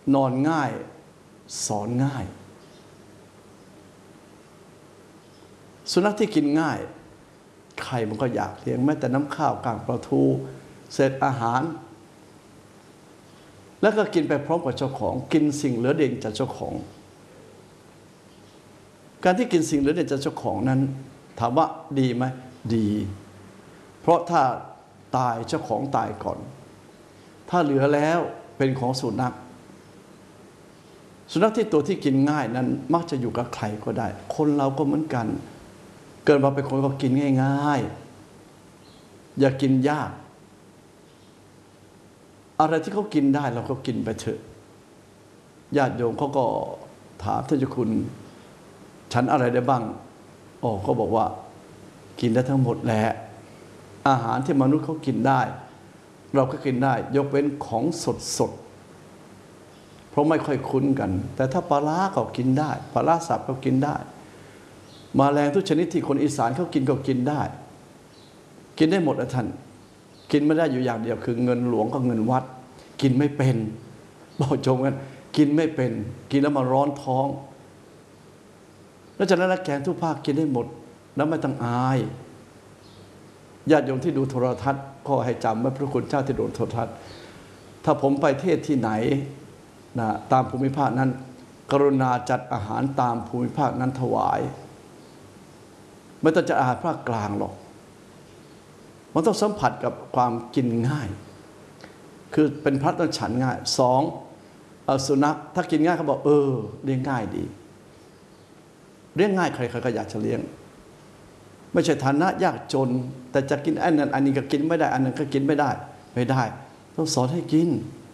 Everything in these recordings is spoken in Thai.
นอนง่ายสอนง่ายสุนัขที่กินง่ายใครมันก็อยากเลี้ยงแม้แต่น้ำข้าวกางปลาทูเศษอาหารแล้วก็กินไปพร้อมกับเจ้าของกินสิ่งเหลือเด่นจากเจ้าของการที่กินสิ่งเหลือเด่นจากเจ้าของนั้นถามว่าดีไหมดีเพราะถ้าตายเจ้าของตายก่อนถ้าเหลือแล้วเป็นของสุนัขที่ตัวที่กินง่ายนั้นมักจะอยู่กับใครก็ได้คนเราก็เหมือนกันเกิดมาเป็นคนก็กินง่ายๆอย่ากินยากอะไรที่เขากินได้เราก็กินไปเถอะญาติโยมเขาก็ถามท่านเจ้าคุณฉันอะไรได้บ้างก็บอกว่ากินได้ทั้งหมดแหละอาหารที่มนุษย์เขากินได้เราก็กินได้ยกเว้นของสดเพราะไม่ค่อยคุ้นกันแต่ถ้าปลาร้าเขากินได้ปลาร้าสับเขากินได้แมลงทุกชนิดที่คนอีสานเขากินก็กินได้กินได้หมดนะท่านกินไม่ได้อยู่อย่างเดียวคือเงินหลวงกับเงินวัดกินไม่เป็นบอกชมกันกินไม่เป็นกินแล้วมาร้อนท้องแล้วจากนั้นแกงทุกภาคกินได้หมดแล้วไม่ต้องอายญาติโยมที่ดูโทรทัศน์ก็ให้จำว่าพระคุณเจ้าที่ดูโทรทัศน์ถ้าผมไปเทศที่ไหนนะตามภูมิภาคนั้นกรุณาจัดอาหารตามภูมิภาคนั้นถวายไม่ต้องจัดอาหารภาคกลางหรอกมันต้องสัมผัสกับความกินง่ายคือเป็นพระต้องฉันง่ายสองสุนัขถ้ากินง่ายเขาบอกเลี้ยงง่ายดีเลี้ยงง่ายใครๆก็อยากจะเลี้ยงไม่ใช่ฐานะยากจนแต่จะกินอันนั้นอันนี้ก็กินไม่ได้อันนั้นก็กินไม่ได้ต้องสอนให้กิน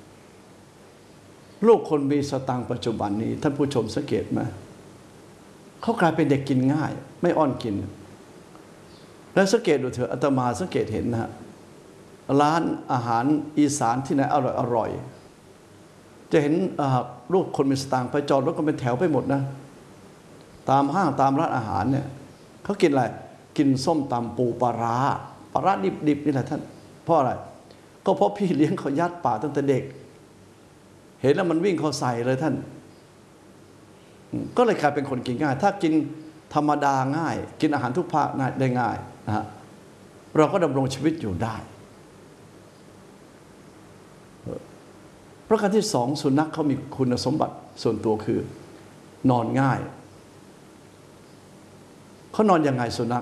ลูกคนมีสตางค์ปัจจุบันนี้ท่านผู้ชมสังเกตไหมเขากลายเป็นเด็กกินง่ายไม่อ้อนกินแล้วสังเกตดูเถอะอาตมาสังเกตเห็นนะฮะร้านอาหารอีสานที่ไหนอร่อยจะเห็นลูกคนมีสตางค์ไปจอดรถก็เป็นแถวไปหมดนะตามห้างตามร้านอาหารเนี่ยเขากินอะไรกินส้มตำปูปลาร้าดิบนี่แหละท่านเพราะอะไรก็เพราะพี่เลี้ยงเขายัดปากตั้งแต่เด็กเห็นแล้วมันวิ่งเขาใส่เลยท่านก็เลยกลายเป็นคนกินง่ายถ้ากินธรรมดาง่ายกินอาหารทุกภาคได้ง่ายนะฮะเราก็ดำรงชีวิตอยู่ได้ประการที่สองสุนัขเขามีคุณสมบัติส่วนตัวคือนอนง่ายเขานอนยังไงสุนัข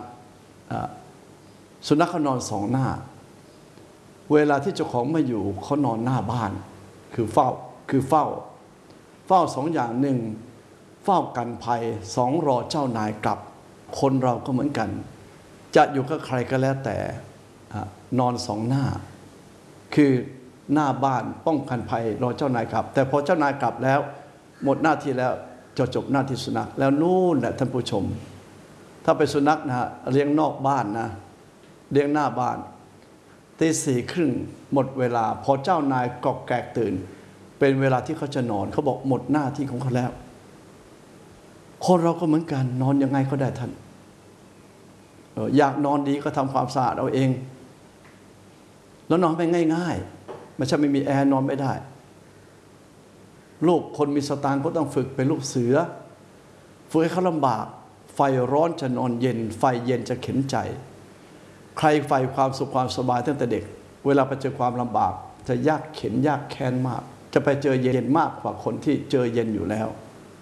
เขานอนสองหน้าเวลาที่เจ้าของไม่อยู่เขานอนหน้าบ้านคือเฝ้าสองอย่างหนึ่งเฝ้ากันภัยสองรอเจ้านายกลับคนเราก็เหมือนกันจะอยู่กับใครก็แล้วแต่นอนสองหน้าคือหน้าบ้านป้องกันภัยรอเจ้านายกลับแต่พอเจ้านายกลับแล้วหมดหน้าที่แล้วจะจบหน้าที่สุนัขแล้วนู่นแหละท่านผู้ชมถ้าเป็นสุนัขนะเลี้ยงนอกบ้านนะเลี้ยงหน้าบ้านตีสี่ครึ่งหมดเวลาพอเจ้านายกอกแกกตื่นเป็นเวลาที่เขาจะนอนเขาบอกหมดหน้าที่ของเขาแล้วคนเราก็เหมือนกันนอนยังไงก็ได้ท่านอยากนอนดีก็ทำความสะอาดเอาเองแล้วนอนไปง่ายๆไม่ใช่ไม่มีแอร์นอนไม่ได้ลูกคนมีสตางค์ก็ต้องฝึกเป็นลูกเสือฝึกให้เขาลำบากไฟร้อนจะนอนเย็นไฟเย็นจะเข็นใจใครใฝ่ความสุขความสบายตั้งแต่เด็กเวลาไปเจอความลำบากจะยากเข็นยากแค้นมากจะไปเจอเย็นมากกว่าคนที่เจอเย็นอยู่แล้ว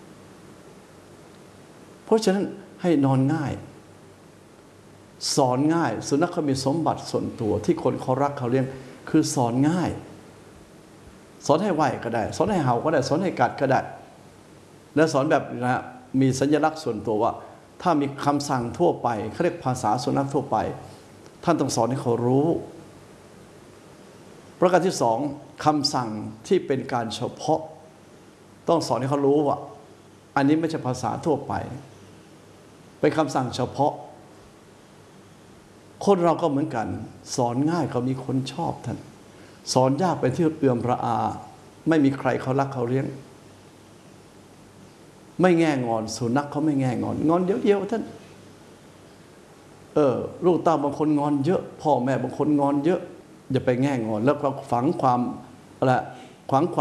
เพราะฉะนั้นให้นอนง่ายสอนง่ายสุนัขเขามีสมบัติส่วนตัวที่คนเขารักเขาเลี้ยงคือสอนง่ายสอนให้ไหวก็ได้สอนให้เห่าก็ได้สอนให้กัดก็ได้และสอนแบบนะมีสัญลักษณ์ส่วนตัวว่าถ้ามีคำสั่งทั่วไปเขาเรียกภาษาสุนัขทั่วไปท่านต้องสอนให้เขารู้ประการที่สองคำสั่งที่เป็นการเฉพาะต้องสอนให้เขารู้ว่าอันนี้ไม่ใช่ภาษาทั่วไปเป็นคำสั่งเฉพาะคนเราก็เหมือนกันสอนง่ายเขามีคนชอบท่านสอนยากเป็นที่เอื้อมระอาไม่มีใครเขารักเขาเลี้ยงไม่แง่งอนสุนัขเขาไม่แง่งอนเดียวท่านลูกเต้าบางคนงอนเยอะพ่อแม่บางคนงอนเยอะอย่าไปแง่งอนแล้วก็ฝังความอะไร